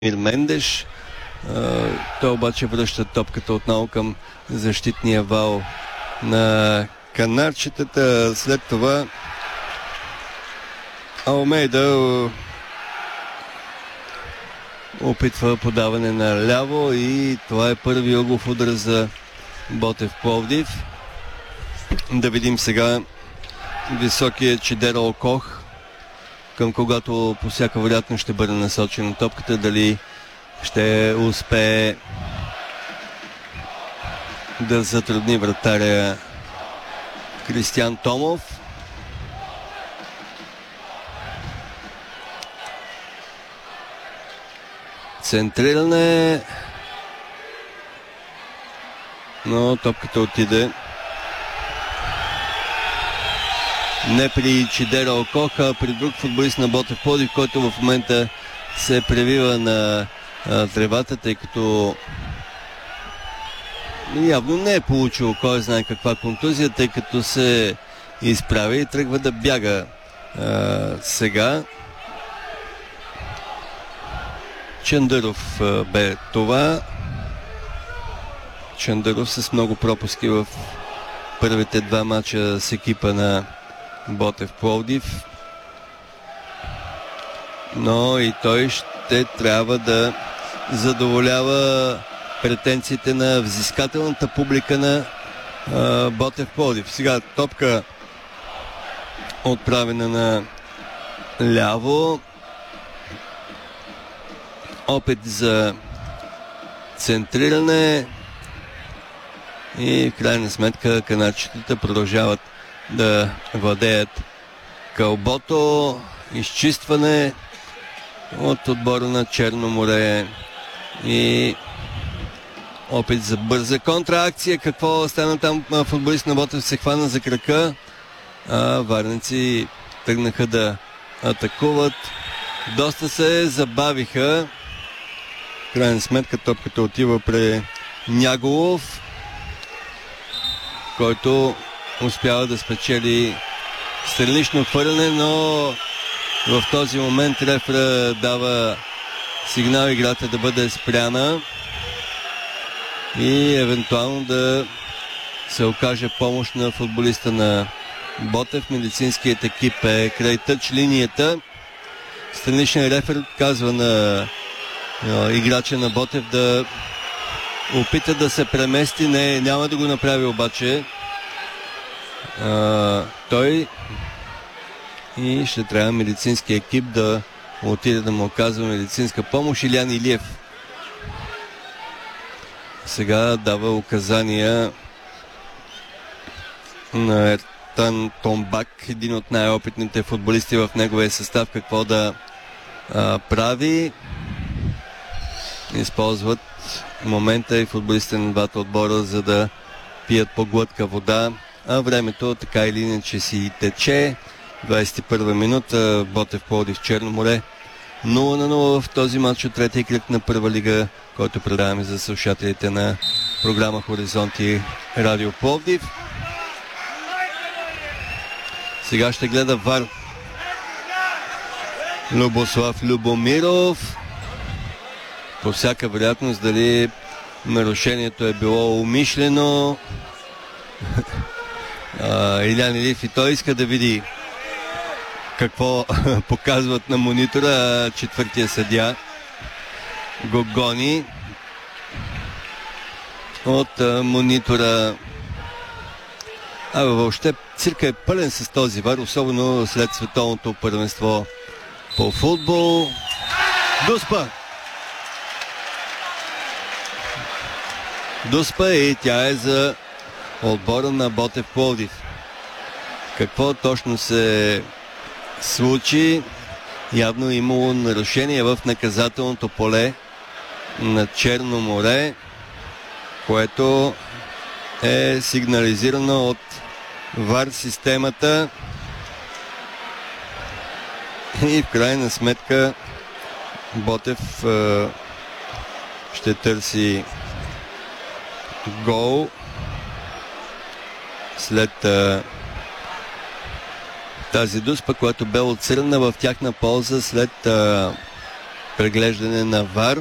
Мендеш. Той обаче връща топката отново към защитния вал на канарчетата. След това Алмейда опитва подаване на ляво и това е първи ъглов удар за Ботев Пловдив. Да видим сега високият Чедерал Кох, към когато по всяка вероятност ще бъде насочена топката, дали ще успее да затрудни вратаря Кристиян Томов. Центриране, но топката отиде не при Чедерал Кох, а при друг футболист на Ботев Пловдив, който в момента се превива на тревата, тъй като явно не е получил кой знае каква контузия, тъй като се изправя и тръгва да бяга сега. Чандъров бе това. Чандъров с много пропуски в първите два мача с екипа на Ботев Пловдив. Но и той ще трябва да задоволява претенциите на взискателната публика на Ботев Пловдив. Сега топка отправена на ляво. Опит за центриране и в крайна сметка канадчетата продължават да владеят кълбото. Изчистване от отбора на Черно море и опит за бърза контраакция. Какво стана там? Футболист на Ботев се хвана за крака, варненци тръгнаха да атакуват. Доста се забавиха. В крайна сметка топката отива при Няголов, който успява да спечели странично хвърляне, но в този момент рефера дава сигнал играта да бъде спряна и евентуално да се окаже помощ на футболиста на Ботев. Медицинският екип е край тъч линията. Страничен рефер казва на играча на Ботев да опита да се премести. Няма да го направи обаче той и ще трябва медицински екип да отиде да му оказва медицинска помощ. Илян Илиев сега дава указания на Ертан Томбак, един от най-опитните футболисти в неговия състав, какво да прави. Използват момента и футболистите на двата отбора, за да пият по глътка вода, а времето така или иначе си тече. 21 минута, Ботев Пловдив Черно море 0-0 в този матч от третия кръг на първа лига, който предаваме за слушателите на програма Хоризонти Радио Пловдив. Сега ще гледа ВАР Любослав Любомиров. По всяка вероятност дали нарушението е било умишлено. Илян Илиев и той иска да види какво показват на монитора. Четвъртия съдия го гони от монитора. Въобще цирка е пълен с този ВАР, особено след световното първенство по футбол. Дуспа и тя е за отбора на Ботев Пловдив. Какво точно се случи? Явно имало нарушение в наказателното поле на Черно море, което е сигнализирано от ВАР системата и в крайна сметка Ботев ще търси гол след тази дуспа, която бе отсърна в тяхна полза след преглеждане на ВАР.